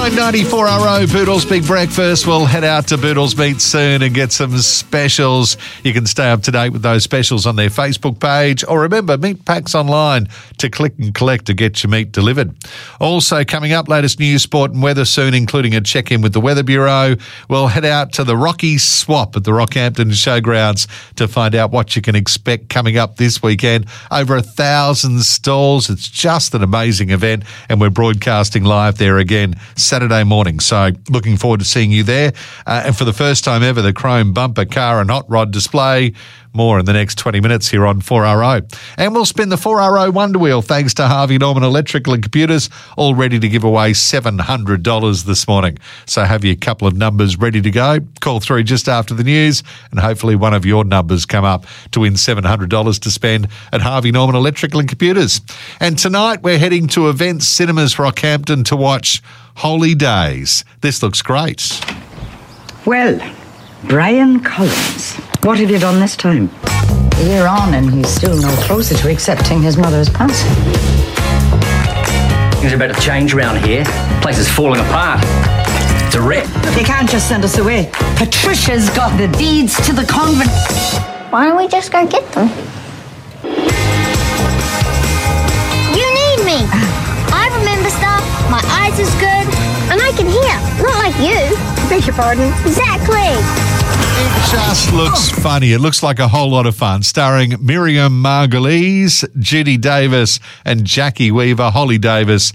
9.94 Boodles Big Breakfast. We'll head out to Boodles Meat soon and get some specials. You can stay up to date with those specials on their Facebook page. Or remember, Meat Packs online to click and collect to get your meat delivered. Also coming up, latest news, sport and weather soon, including a check-in with the Weather Bureau. We'll head out to the Rocky Swap at the Rockhampton Showgrounds to find out what you can expect coming up this weekend. Over 1,000 stalls. It's just an amazing event, and we're broadcasting live there again Saturday morning. So looking forward to seeing you there. And for the first time ever, the chrome bumper car and hot rod display. More in the next 20 minutes here on 4RO. And we'll spin the 4RO Wonder Wheel thanks to Harvey Norman Electrical and Computers, all ready to give away $700 this morning. So have your couple of numbers ready to go. Call through just after the news and hopefully one of your numbers come up to win $700 to spend at Harvey Norman Electrical and Computers. And tonight we're heading to Events Cinemas Rockhampton to watch Holy Days. This looks great. Well, Brian Collins, what have you done this time? A year on and he's still no closer to accepting his mother's passing. Things are about to change around here. The place is falling apart. It's a wreck. You can't just send us away. Patricia's got the deeds to the convent. Why don't we just go get them? You need me. I remember stuff, my eyes is good, and I can hear, not like you. Beg your pardon? Exactly. It just looks funny. It looks like a whole lot of fun. Starring Miriam Margolyes, Judy Davis and Jackie Weaver. Holly Days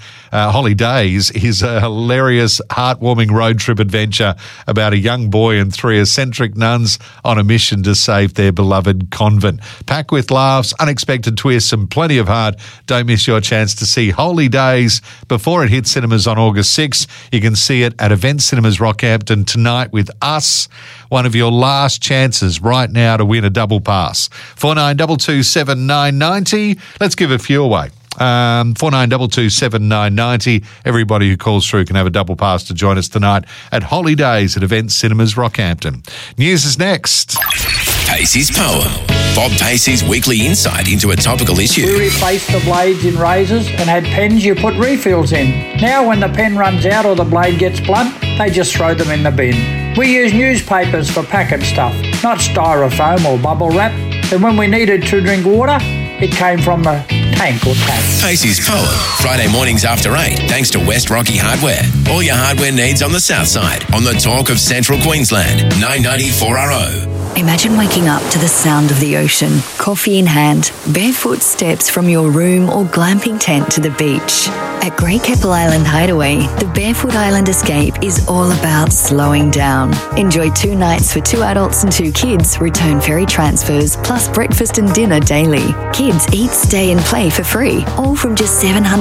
is a hilarious, heartwarming road trip adventure about a young boy and three eccentric nuns on a mission to save their beloved convent. Packed with laughs, unexpected twists and plenty of heart. Don't miss your chance to see Holy Days before it hits cinemas on August 6th. You can see it at Event Cinemas Rockhampton tonight with us. One of your last chances right now to win a double pass. 4922 7990. Let's give a few away. 4922 7990. Everybody who calls through can have a double pass to join us tonight at Holy Days at Event Cinemas Rockhampton. News is next. Pacey's Poem. Bob Pacey's weekly insight into a topical issue. We replaced the blades in razors and had pens you put refills in. Now when the pen runs out or the blade gets blunt, they just throw them in the bin. We use newspapers for packing stuff, not styrofoam or bubble wrap. And when we needed to drink water, it came from the tank or tap. Pacey's Poem. Friday mornings after 8, thanks to West Rocky Hardware. All your hardware needs on the south side. On the talk of Central Queensland. 994RO. Imagine waking up to the sound of the ocean, coffee in hand, barefoot steps from your room or glamping tent to the beach. At Great Keppel Island Hideaway, the Barefoot Island Escape is all about slowing down. Enjoy 2 nights for 2 adults and 2 kids, return ferry transfers, plus breakfast and dinner daily. Kids eat, stay and play for free, all from just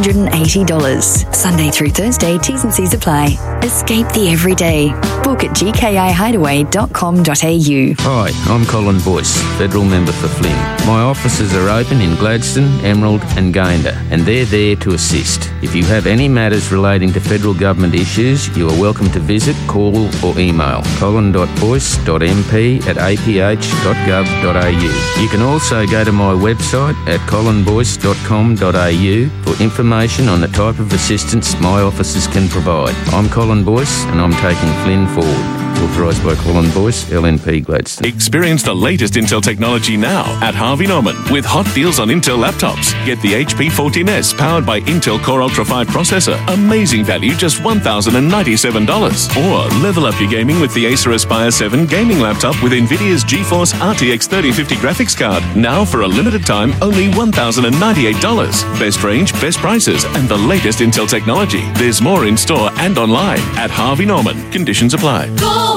$780. Sunday through Thursday, T's and C's apply. Escape the everyday. Book at gkihideaway.com.au. Hi, I'm Colin Boyce, Federal Member for Flynn. My offices are open in Gladstone, Emerald and Gayndah, and they're there to assist. If you have any matters relating to federal government issues, you are welcome to visit, call or email colin.boyce.mp@aph.gov.au. You can also go to my website at colinboyce.com.au for information on the type of assistance my offices can provide. I'm Colin Boyce and I'm taking Flynn forward. Authorised by Colin Boyce, LNP Gladstone. Experience the latest Intel technology now at Harvey Norman with hot deals on Intel laptops. Get the HP 14S powered by Intel Core Ultra 5 processor. Amazing value, just $1,097. Or level up your gaming with the Acer Aspire 7 gaming laptop with NVIDIA's GeForce RTX 3050 graphics card. Now for a limited time, only $1,098. Best range, best prices, and the latest Intel technology. There's more in store and online at Harvey Norman. Conditions apply.